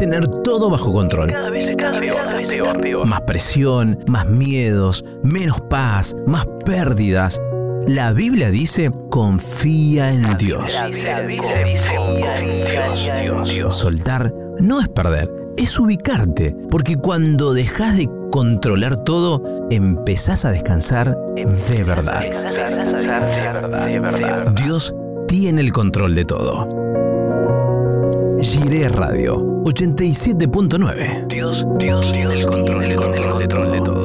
tener todo bajo control. Cada vez peor. Más presión, más miedos, menos paz, más pérdidas. La Biblia dice, confía en Dios. Soltar no es perder, es ubicarte, porque cuando dejas de controlar todo, empezás a descansar de verdad. Dios tiene el control de todo. Jiré Radio 87.9. Dios tiene el control de todo.